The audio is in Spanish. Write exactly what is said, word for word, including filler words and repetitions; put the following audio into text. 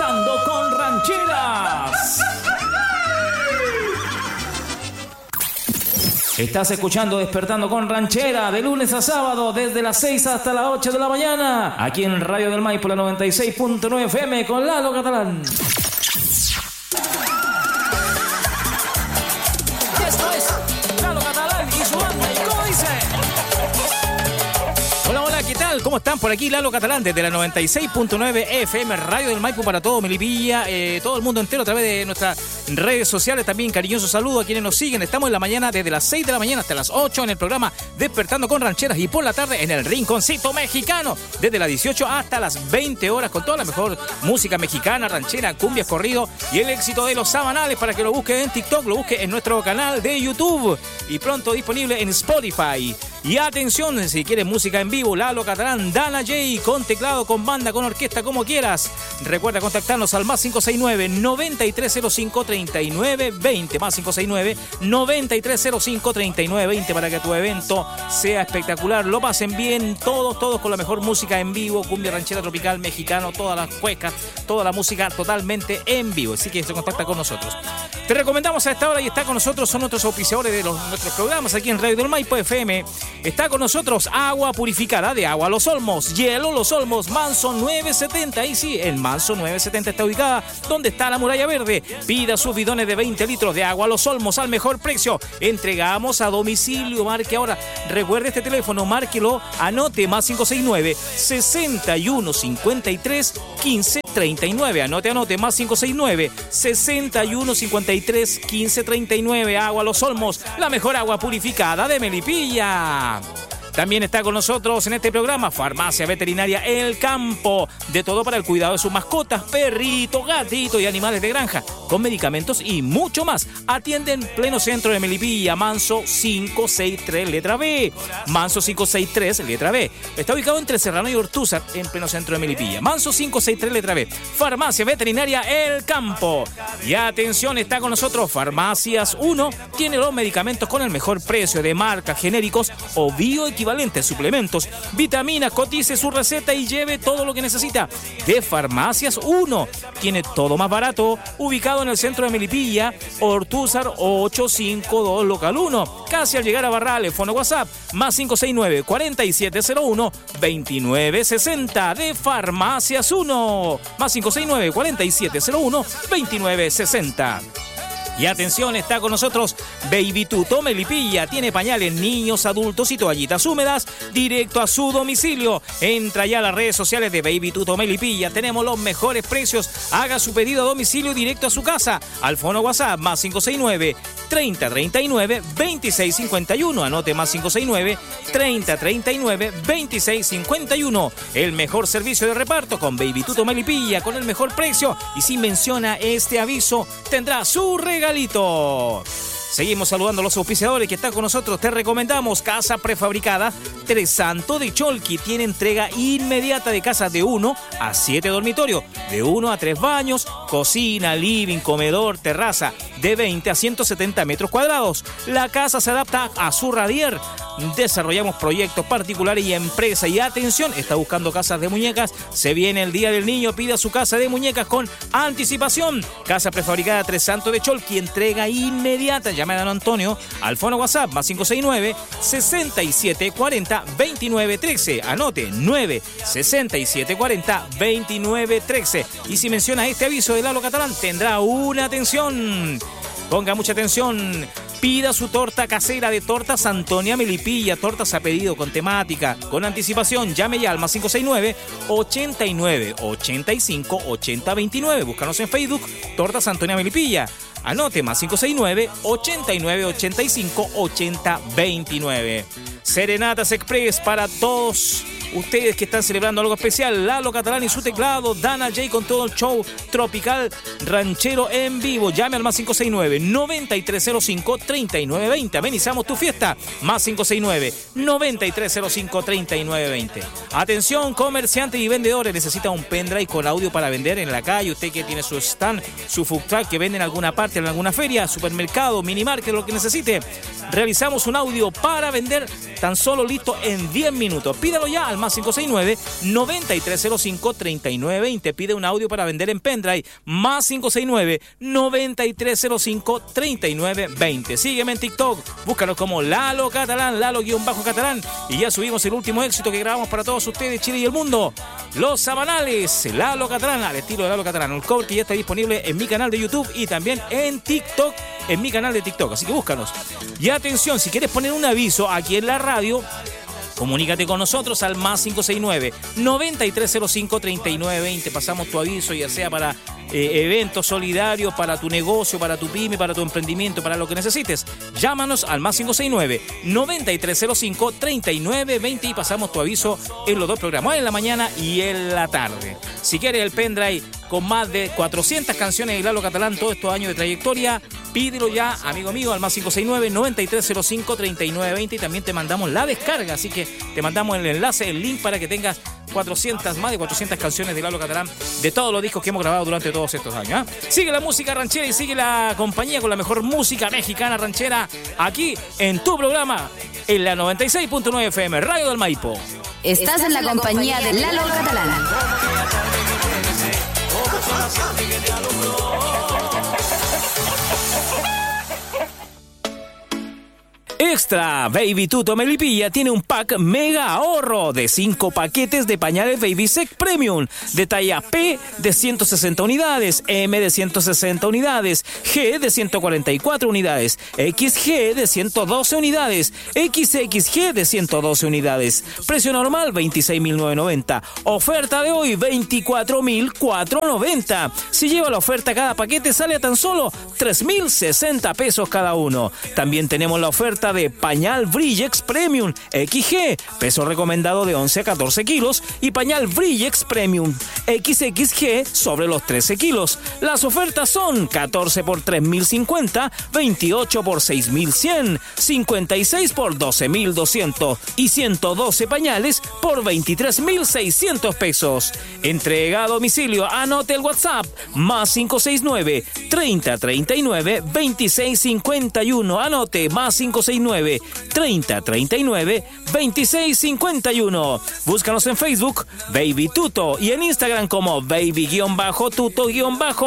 Despertando con Rancheras. Estás escuchando Despertando con Ranchera de lunes a sábado desde las seis hasta las ocho de la mañana aquí en Radio del Maipo, la noventa y seis punto nueve F M con Lalo Catalán. Esto es Lalo Catalán y su banda. ¿Y cómo dice? Hola, hola, ¿qué tal? ¿Cómo están? Por aquí Lalo Catalán desde la noventa y seis punto nueve F M, Radio del Maipo para todo Melipilla, eh, todo el mundo entero a través de nuestras redes sociales. También cariñoso saludo a quienes nos siguen. Estamos en la mañana desde las seis de la mañana hasta las ocho en el programa Despertando con Rancheras y por la tarde en el Rinconcito Mexicano desde las dieciocho hasta las veinte horas con toda la mejor música mexicana, ranchera, cumbias, corrido y el éxito de los sabanales para que lo busque en TikTok, lo busque en nuestro canal de YouTube y pronto disponible en Spotify. Y atención, si quieres música en vivo, Lalo Catalán, Dana J, con teclado, con banda, con orquesta, como quieras. Recuerda contactarnos al más cinco seis nueve, nueve tres cero cinco, tres nueve dos cero, más cinco seis nueve, nueve tres cero cinco, tres nueve dos cero para que tu evento sea espectacular, lo pasen bien, todos, todos con la mejor música en vivo, cumbia, ranchera, tropical, mexicano, todas las cuecas, toda la música totalmente en vivo. Así que se contacta con nosotros. Te recomendamos a esta hora y está con nosotros, son nuestros auspiciadores de los, nuestros programas aquí en Radio del Maipo F M. Está con nosotros agua purificada de Agua Los Olmos, hielo Los Olmos, Manso nueve setenta. Y sí, el Manso nueve setenta está ubicada donde está la Muralla Verde. Pida sus bidones de veinte litros de Agua Los Olmos al mejor precio. Entregamos a domicilio. Marque ahora. Recuerde este teléfono, márquelo, anote más cinco seis nueve, sesenta y uno cincuenta y tres, quince treinta y nueve. Anote, anote, más cinco seis nueve, sesenta y uno cincuenta y tres, quince treinta y nueve. Agua Los Olmos, la mejor agua purificada de Melipilla. También está con nosotros en este programa Farmacia Veterinaria El Campo. De todo para el cuidado de sus mascotas, perritos, gatitos y animales de granja. Con medicamentos y mucho más. Atienden pleno centro de Melipilla. Manso cinco seis tres, letra B. Manso cinco seis tres, letra B. Está ubicado entre Serrano y Ortúzar, en pleno centro de Melipilla. Manso cinco seis tres, letra B. Farmacia Veterinaria El Campo. Y atención, está con nosotros Farmacias uno. Tiene los medicamentos con el mejor precio de marca, genéricos o bioequivalentes. Equivalentes, suplementos, vitaminas, cotice su receta y lleve todo lo que necesita. De Farmacias uno. Tiene todo más barato, ubicado en el centro de Melipilla, Ortúzar ochocientos cincuenta y dos, local uno. Casi al llegar a Barrales, fono WhatsApp, más cinco seis nueve, cuatro siete cero uno, dos nueve seis cero. De Farmacias uno. Más cinco seis nueve, cuatro siete cero uno, dos nueve seis cero. Y atención, está con nosotros Baby Tuto Melipilla. Tiene pañales niños, adultos y toallitas húmedas directo a su domicilio. Entra ya a las redes sociales de Baby Tuto Melipilla. Tenemos los mejores precios. Haga su pedido a domicilio directo a su casa. Al fono WhatsApp más cinco seis nueve, treinta treinta y nueve, veintiséis cincuenta y uno. Anote más cinco seis nueve, treinta treinta y nueve, veintiséis cincuenta y uno. El mejor servicio de reparto con Baby Tuto Melipilla con el mejor precio. Y si menciona este aviso, tendrá su regalo. Regalito. Seguimos saludando a los auspiciadores que están con nosotros. Te recomendamos Casa Prefabricada Tres Santos de Cholqui. Tiene entrega inmediata de casas de uno a siete dormitorios, de uno a tres baños, cocina, living, comedor, terraza, de veinte a ciento setenta metros cuadrados. La casa se adapta a su radier. Desarrollamos proyectos particulares y empresa. Y atención, está buscando casas de muñecas. Se viene el Día del Niño, pida su casa de muñecas con anticipación. Casa Prefabricada Tres Santos de Cholqui, entrega inmediata. Llame a don Antonio al fono WhatsApp más cinco seis nueve, sesenta y siete cuarenta, veintinueve trece. Anote nueve sesenta y siete cuarenta, veintinueve trece. Y si menciona este aviso de Lalo Catalán, tendrá una atención. Ponga mucha atención. Pida su torta casera de Tortas Antonia Melipilla. Tortas a pedido con temática, con anticipación. Llame ya al más cinco seis nueve, ochenta y nueve, ochenta y cinco, ochenta, veintinueve. Búscanos en Facebook, Tortas Antonia Melipilla. Anote más cinco seis nueve, ochenta y nueve, ochenta y cinco, ochenta, veintinueve. Serenatas Express para todos ustedes que están celebrando algo especial. Lalo Catalán y su teclado, Dana J con todo el show tropical ranchero en vivo. Llame al más cinco seis nueve, noventa y tres cero cinco, treinta y nueve veinte. Amenizamos tu fiesta. Más cinco seis nueve, noventa y tres cero cinco, treinta y nueve veinte. Atención, comerciantes y vendedores. Necesita un pendrive con audio para vender en la calle. Usted que tiene su stand, su food truck que vende en alguna parte, en alguna feria, supermercado, minimarket, lo que necesite. Realizamos un audio para vender tan solo listo en diez minutos. Pídalo ya al más cinco seis nueve, nueve tres cero cinco, tres nueve dos cero. Pide un audio para vender en pendrive, más cinco seis nueve, nueve tres cero cinco, tres nueve dos cero. Sígueme en TikTok, búscanos como Lalo Catalán, Lalo-Catalán, y ya subimos el último éxito que grabamos para todos ustedes, Chile y el mundo, Los Sabanales, Lalo Catalán, al estilo de Lalo Catalán, un cover que ya está disponible en mi canal de YouTube y también en TikTok, en mi canal de TikTok, así que búscanos. Y atención, si quieres poner un aviso aquí en la radio, comunícate con nosotros al más cinco seis nueve, nueve tres cero cinco, tres nueve dos cero. Pasamos tu aviso, ya sea para eh, eventos solidarios, para tu negocio, para tu pyme, para tu emprendimiento, para lo que necesites. Llámanos al más cinco seis nueve, nueve tres cero cinco, tres nueve dos cero y pasamos tu aviso en los dos programas, en la mañana y en la tarde. Si quieres el pendrive con más de cuatrocientas canciones de Lalo Catalán todos estos años de trayectoria, pídelo ya, amigo mío, al más cinco seis nueve, nueve tres cero cinco, tres nueve dos cero, y también te mandamos la descarga, así que te mandamos el enlace, el link para que tengas cuatrocientas, más de cuatrocientas canciones de Lalo Catalán de todos los discos que hemos grabado durante todos estos años, ¿eh? Sigue la música ranchera y sigue la compañía con la mejor música mexicana ranchera aquí en tu programa, en la noventa y seis punto nueve F M, Radio del Maipo. Estás en la compañía de Lalo Catalán. Extra, Baby Tuto Melipilla tiene un pack mega ahorro de cinco paquetes de pañales Baby Sec Premium de talla P de ciento sesenta unidades, M de ciento sesenta unidades, G de ciento cuarenta y cuatro unidades, X G de ciento doce unidades, X X G de ciento doce unidades. Precio normal veintiséis mil novecientos noventa. Oferta de hoy veinticuatro mil cuatrocientos noventa. Si lleva la oferta, cada paquete sale a tan solo tres mil sesenta pesos cada uno. También tenemos la oferta de pañal Brillex Premium X G, peso recomendado de once a catorce kilos, y pañal Brillex Premium X X G sobre los trece kilos. Las ofertas son catorce por tres mil cincuenta, veintiocho por seis mil cien, cincuenta y seis por doce mil doscientos y ciento doce pañales por veintitrés mil seiscientos pesos. Entrega a domicilio. Anote el WhatsApp más cinco seis nueve, treinta treinta y nueve, veintiséis cincuenta y uno. Anote más cinco seis nueve, treinta treinta y nueve, veintiséis cincuenta y uno. Búscanos en Facebook Baby Tuto y en Instagram como baby-tuto-